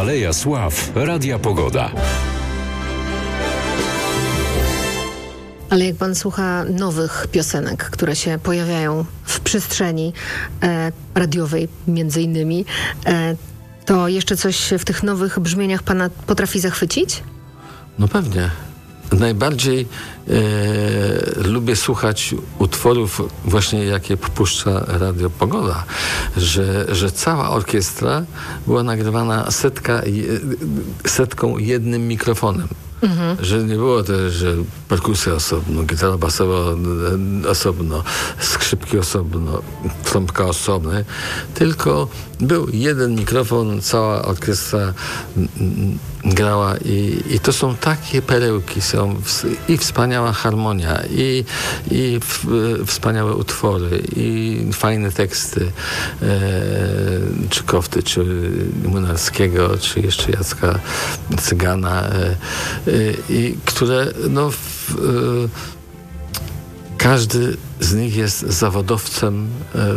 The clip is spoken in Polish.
Aleja Sław Radia Pogoda. Ale jak pan słucha nowych piosenek, które się pojawiają w przestrzeni radiowej między innymi, to jeszcze coś w tych nowych brzmieniach pana potrafi zachwycić? No pewnie. Najbardziej lubię słuchać utworów właśnie jakie puszcza Radio Pogoda, że cała orkiestra była nagrywana setką jednym mikrofonem. Że nie było też, że perkusja osobno, gitara basowa osobno, skrzypki osobno, trąbka osobno, tylko był jeden mikrofon, cała orkiestra grała i to są takie perełki, są i wspaniała harmonia, i wspaniałe utwory, i fajne teksty, czy Kofty, czy Młynarskiego, czy jeszcze Jacka Cygana, i które każdy z nich jest zawodowcem